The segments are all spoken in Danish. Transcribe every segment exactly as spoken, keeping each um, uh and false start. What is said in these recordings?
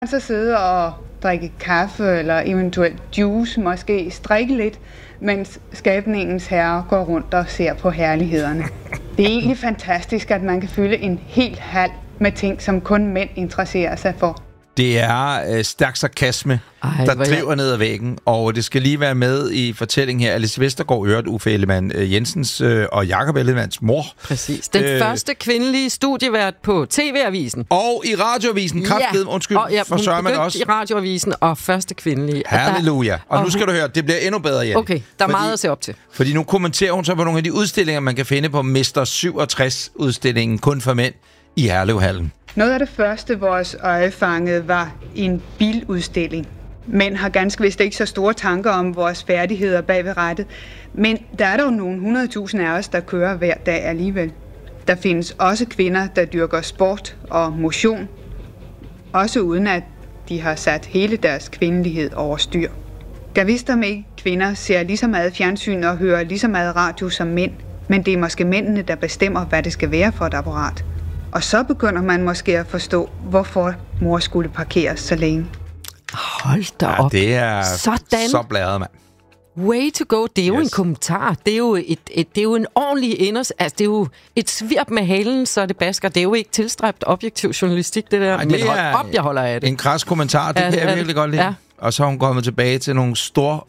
Så sidde og drikke kaffe eller eventuelt juice, måske strikke lidt, mens skabningens herre går rundt og ser på herlighederne. Det er egentlig fantastisk, at man kan fylde en hel hal med ting, som kun mænd interesserer sig for. Det er øh, stærk sarkasme, Ej, der driver jeg... ned ad væggen, og det skal lige være med i fortællingen her. Alice Vestergaard Øret, Uffe Ellemann Jensens øh, og Jakob Ellemanns mor. Præcis. Den øh, første kvindelige studievært på T V-avisen. Og i radioavisen, kraftedeme, ja. undskyld, og, ja, for sørger man også. i radioavisen, og første kvindelige. Halleluja. Og, og nu hun... skal du høre, det bliver endnu bedre, Janne. Okay, der er fordi, meget at se op til. Fordi nu kommenterer hun så på nogle af de udstillinger, man kan finde på Mester syvogtres-udstillingen, kun for mænd, i Herlevhallen. Noget af det første, vores øje fangede, var en biludstilling. Mænd har ganske vist ikke så store tanker om vores færdigheder bag ved rattet, men der er dog nogle hundredtusind af os, der kører hver dag alligevel. Der findes også kvinder, der dyrker sport og motion, også uden at de har sat hele deres kvindelighed over styr. Gav vidst om ikke kvinder ser lige så meget fjernsyn og hører lige så meget radio som mænd, men det er måske mændene, der bestemmer, hvad det skal være for et apparat. Og så begynder man måske at forstå, hvorfor mor skulle parkeres så længe. Hold da op. Ja, det er Sådan. så blæret, mand. Way to go. Det er jo yes. en kommentar. Det er jo, et, et, det er jo en ordentlig inders... Altså, det er jo et svirp med halen, så det basker. Det er jo ikke tilstræbt objektiv journalistik, det der. Ej, det men hold op, jeg holder af det. En kras kommentar, det ja, kan jeg virkelig godt lide. Ja. Og så er hun kommet tilbage til nogle store,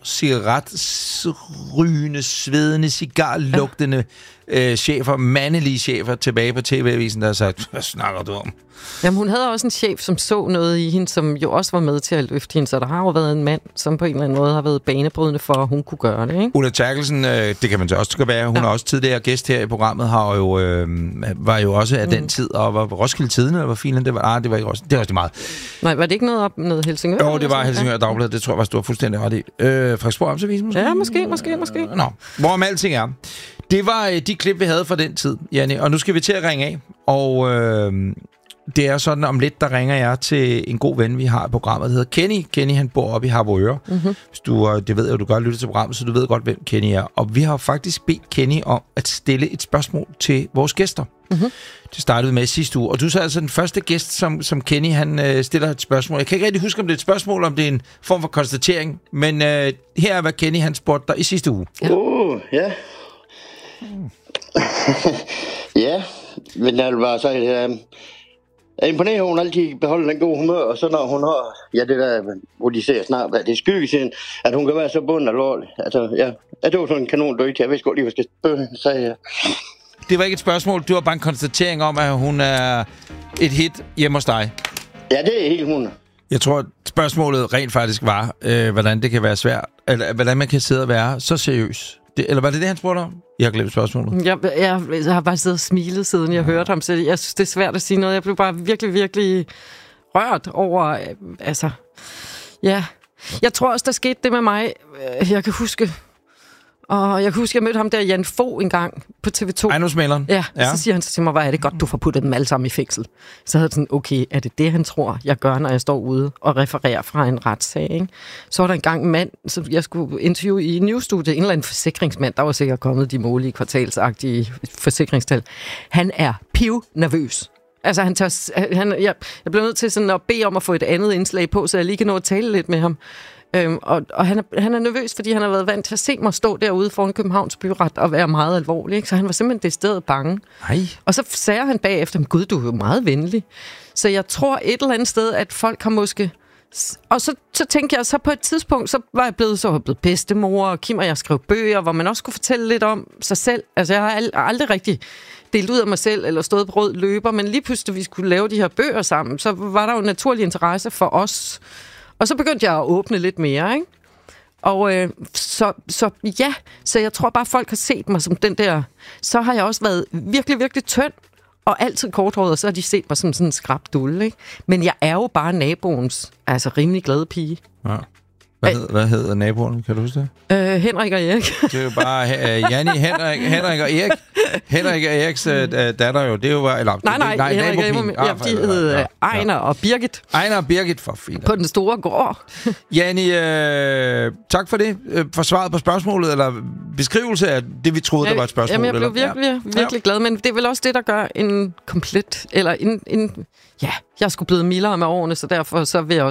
cigaretrygende, svedende, cigarlugtende ja. øh, chefer, mandelige chefer, tilbage på T V-avisen, der har sagt, hvad snakker du om? Jamen, hun havde også en chef, som så noget i hende, som jo også var med til at løfte hende, så der har jo været en mand, som på en eller anden måde har været banebrydende for, at hun kunne gøre det, ikke? Ulla Terkelsen, øh, det kan man så også skal være, hun ja. er også tidligere gæst her i programmet, har jo, øh, var jo også af mm. den tid, og var Roskilde Tidende, eller hvor fint det var. Ah, det var ikke Roskilde, det var også meget. Nej, var det ikke noget op noget Helsingør? Jo, det var Helsingør Dagblad, det tror jeg var stor fuldstændig ret i. Øh, Frederiksborg Amtsavisen måske? Ja, måske, måske, måske. Nå, hvorom alting er. Det var øh, de klip, vi havde fra den tid, Janne, og nu skal vi til at ringe af, og... Øh, det er sådan, om lidt, der ringer jeg til en god ven, vi har i programmet, der hedder Kenny. Kenny, han bor oppe i Harboøre. Mm-hmm. Hvis du, det ved jeg, du godt lytter til programmet, så du ved godt, hvem Kenny er. Og vi har faktisk bedt Kenny om at stille et spørgsmål til vores gæster. Mm-hmm. Det startede med sidste uge. Og du er så altså den første gæst, som, som Kenny, han øh, stiller et spørgsmål. Jeg kan ikke rigtig huske, om det er et spørgsmål, om det er en form for konstatering. Men øh, her er, hvad Kenny, han spurgte dig i sidste uge. Åh, ja. Oh, ja. Mm. ja, men jeg vil bare sige... Øh, Jeg er imponeret, at hun altid beholder den gode humør, og så når hun har, ja det der, hvor de ser snart, hvad det er skyggesiden, at hun kan være så bund alvorlig. Altså, ja, det var sådan en kanon døg til, jeg vidste godt lige, hvad jeg skal sige her. Det var ikke et spørgsmål, det var bare en konstatering om, at hun er et hit hjemme hos dig. Ja, det er helt hun. Jeg tror, at spørgsmålet rent faktisk var, øh, hvordan det kan være svært, eller hvordan man kan sidde og være så seriøs. Det, eller var det det, han spurgte om? Jeg har glemt spørgsmålet. Jeg, jeg, jeg har bare siddet og smilet, siden jeg ja. hørte ham, så jeg synes, det er svært at sige noget. Jeg blev bare virkelig, virkelig rørt over... Altså, ja. Jeg tror også, der skete det med mig. Jeg kan huske... Og jeg kan huske, jeg mødte ham der, Jan Fogh, en gang på T V to. Ejendomsmægleren? Ja, ja, så siger han så til mig, hvad er det godt, du får puttet dem alle sammen i fængsel. Så havde jeg sådan, okay, er det det, han tror, jeg gør, når jeg står ude og refererer fra en retssag, ikke? Så var der engang en mand, som jeg skulle interviewe i Newsstudiet, en eller anden forsikringsmand, der var sikkert kommet de målige kvartalsagtige forsikringstal. Han er pivnervøs. Altså, han tør, han, jeg, jeg blev nødt til sådan at bede om at få et andet indslag på, så jeg lige kan nå at tale lidt med ham. Øhm, og og han, er, han er nervøs, fordi han har været vant til at se mig stå derude foran Københavns byret og være meget alvorlig, ikke? Så han var simpelthen decideret bange. Ej. Og så sagde han bagefter, gud, du er jo meget venlig. Så jeg tror et eller andet sted, at folk har måske... Og så, så tænkte jeg, så på et tidspunkt, så var jeg blevet, så var jeg blevet bedstemor, og Kim og jeg skrev bøger, hvor man også kunne fortælle lidt om sig selv. Altså, jeg har ald- aldrig rigtig delt ud af mig selv, eller stået på rød løber, men lige pludselig, vi skulle lave de her bøger sammen, så var der jo naturlig interesse for os. Og så begyndte jeg at åbne lidt mere, ikke? Og øh, så, så ja, så jeg tror bare, folk har set mig som den der... Så har jeg også været virkelig, virkelig tynd, og altid korthåret, og så har de set mig som sådan en skrabdulle, ikke? Men jeg er jo bare naboens, altså rimelig glade pige. Ja. Hvad, hed, hvad hedder naboerne? Kan du huske det? Øh, Henrik og Erik. Det er jo bare uh, Janni, Henrik, Henrik og Erik. Henrik og Eriks uh, datter jo. Det er jo... Eller, nej, nej, nej, Henrik og Erik. Ja, de hed ja, Ejner og Birgit. Ejner og Birgit, for fint. På den store gård. Janni, øh, tak for det. For svaret på spørgsmålet, eller beskrivelse af det, vi troede, ja, der var et spørgsmål. Jamen, jeg blev eller? virkelig, ja. virkelig glad. Men det er vel også det, der gør en komplet... Eller en... en ja, jeg skulle blive mildere med årene, så derfor så vil jeg